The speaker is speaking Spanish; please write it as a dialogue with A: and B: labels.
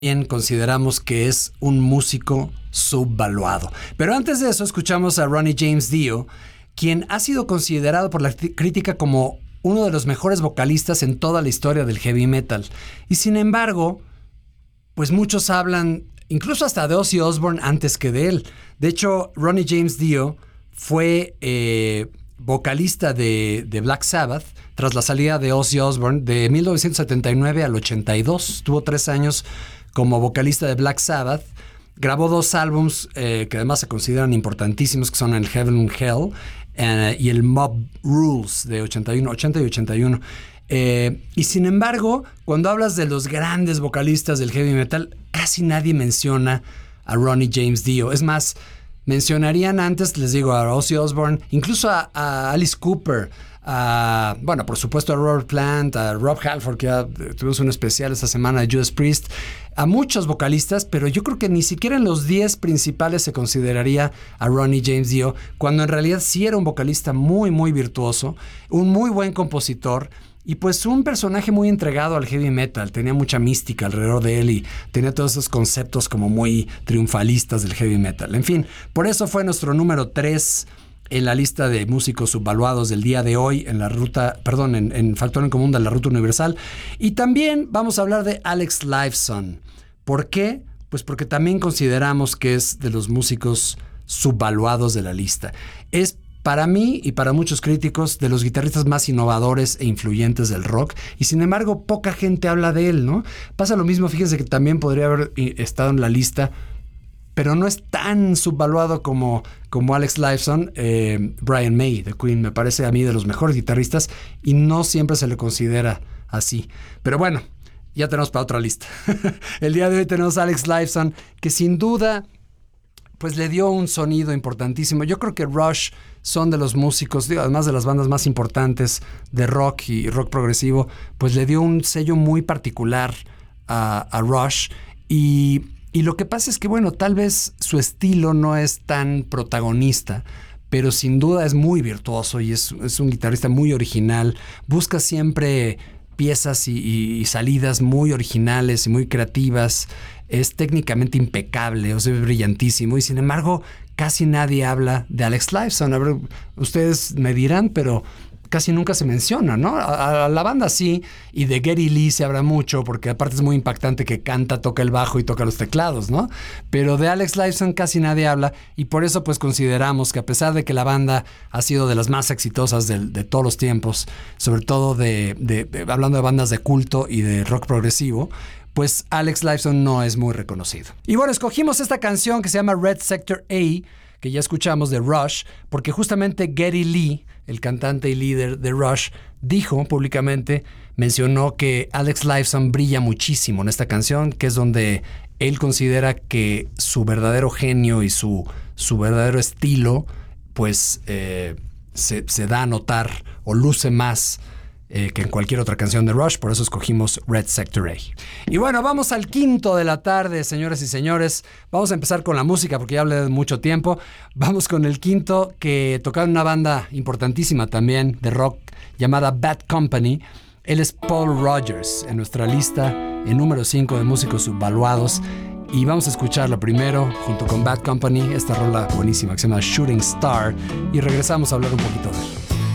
A: Bien, consideramos que es un músico subvaluado. Pero antes de eso escuchamos a Ronnie James Dio, quien ha sido considerado por la crítica como uno de los mejores vocalistas en toda la historia del heavy metal. Y sin embargo, pues muchos hablan incluso hasta de Ozzy Osbourne antes que de él. De hecho, Ronnie James Dio fue vocalista de Black Sabbath tras la salida de Ozzy Osbourne de 1979 al 82. Tuvo 3 años como vocalista de Black Sabbath. Grabó 2 álbums que además se consideran importantísimos, que son el Heaven and Hell y el Mob Rules de 80 y 81. Y sin embargo, cuando hablas de los grandes vocalistas del heavy metal, casi nadie menciona a Ronnie James Dio. Es más, mencionarían antes, les digo, a Ozzy Osbourne, incluso a Alice Cooper, bueno, por supuesto a Robert Plant, a Rob Halford, que ya tuvimos un especial esta semana de Judas Priest, a muchos vocalistas, pero yo creo que ni siquiera en los 10 principales se consideraría a Ronnie James Dio, cuando en realidad sí era un vocalista muy, muy virtuoso, un muy buen compositor, y pues un personaje muy entregado al heavy metal. Tenía mucha mística alrededor de él y tenía todos esos conceptos como muy triunfalistas del heavy metal. En fin, por eso fue nuestro número 3 en la lista de músicos subvaluados del día de hoy en la ruta, perdón, en Factor en Común de la Ruta Universal. Y también vamos a hablar de Alex Lifeson. ¿Por qué? Pues porque también consideramos que es de los músicos subvaluados de la lista. Es para mí y para muchos críticos de los guitarristas más innovadores e influyentes del rock, y sin embargo poca gente habla de él, ¿no? Pasa lo mismo, fíjense que también podría haber estado en la lista, pero no es tan subvaluado como Alex Lifeson. Brian May de Queen me parece a mí de los mejores guitarristas y no siempre se le considera así. Pero bueno, ya tenemos para otra lista. El día de hoy tenemos a Alex Lifeson, que sin duda pues le dio un sonido importantísimo. Yo creo que Rush son de los músicos, además de las bandas más importantes de rock y rock progresivo, pues le dio un sello muy particular a Rush. Y lo que pasa es que, bueno, tal vez su estilo no es tan protagonista, pero sin duda es muy virtuoso y es un guitarrista muy original. Busca siempre piezas y salidas muy originales y muy creativas. Es técnicamente impecable, o sea, es brillantísimo. Y sin embargo, casi nadie habla de Alex Lifeson. A ver, ustedes me dirán, pero casi nunca se menciona, ¿no? A la banda sí, y de Geddy Lee se habla mucho, porque aparte es muy impactante que canta, toca el bajo y toca los teclados, ¿no? Pero de Alex Lifeson casi nadie habla, y por eso pues consideramos que a pesar de que la banda ha sido de las más exitosas de todos los tiempos, sobre todo hablando de bandas de culto y de rock progresivo, pues Alex Lifeson no es muy reconocido. Y bueno, escogimos esta canción que se llama Red Sector A, que ya escuchamos, de Rush, porque justamente Geddy Lee, el cantante y líder de Rush, dijo públicamente, mencionó que Alex Lifeson brilla muchísimo en esta canción, que es donde él considera que su verdadero genio y su verdadero estilo, pues se da a notar o luce más que en cualquier otra canción de Rush. Por eso escogimos Red Sector A. Y bueno, vamos al 5 de la tarde, señores y señores. Vamos a empezar con la música porque ya hablé de mucho tiempo. Vamos con el 5, que tocaron una banda importantísima también de rock llamada Bad Company. Él es Paul Rogers, en nuestra lista en número 5 de músicos subvaluados. Y vamos a escucharlo primero junto con Bad Company, esta rola buenísima que se llama Shooting Star, y regresamos a hablar un poquito de él.